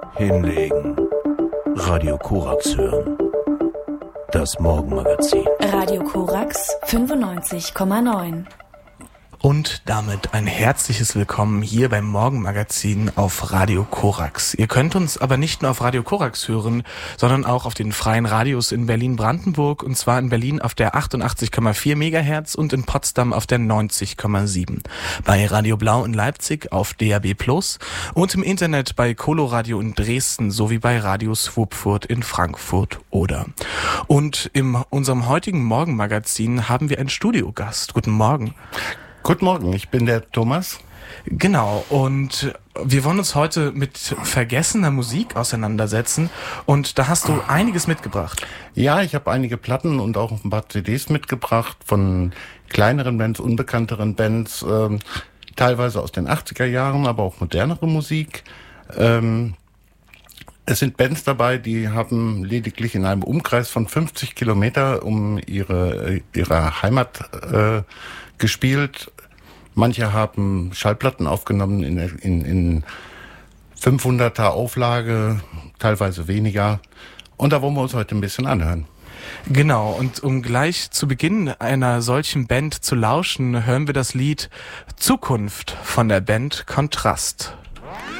Hinlegen. Radio Korax hören. Das Morgenmagazin. Radio Korax 95,9. Und damit ein herzliches Willkommen hier beim Morgenmagazin auf Radio Korax. Ihr könnt uns aber nicht nur auf Radio Korax hören, sondern auch auf den freien Radios in Berlin-Brandenburg, und zwar in Berlin auf der 88,4 MHz und in Potsdam auf der 90,7. Bei Radio Blau in Leipzig auf DAB+ und im Internet bei Coloradio in Dresden sowie bei Radio Swupfurt in Frankfurt oder. Und in unserem heutigen Morgenmagazin haben wir einen Studiogast. Guten Morgen. Guten Morgen, ich bin der Thomas. Genau, und wir wollen uns heute mit vergessener Musik auseinandersetzen, und da hast du einiges mitgebracht. Ja, ich habe einige Platten und auch ein paar CDs mitgebracht von kleineren Bands, unbekannteren Bands, teilweise aus den 80er Jahren, aber auch modernere Musik. Es sind Bands dabei, die haben lediglich in einem Umkreis von 50 Kilometer um ihre Heimat gespielt. Manche haben Schallplatten aufgenommen in 500er Auflage, teilweise weniger. Und da wollen wir uns heute ein bisschen anhören. Genau, und um gleich zu Beginn einer solchen Band zu lauschen, hören wir das Lied Zukunft von der Band Kontrast.